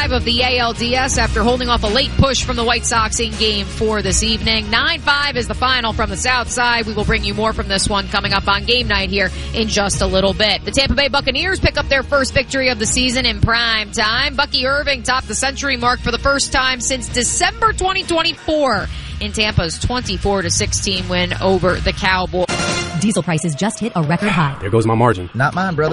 5 of the ALDS after holding off a late push from the White Sox in Game 4 this evening. 9-5 is the final from the South Side. We will bring you more from this one coming up on Game Night here in just a little bit. The Tampa Bay Buccaneers pick up their first victory of the season in prime time. Bucky Irving topped the century mark for the first time since December 2024 in Tampa's 24-16 win over the Cowboys. Diesel prices just hit a record high. There goes my margin. Not mine, brother.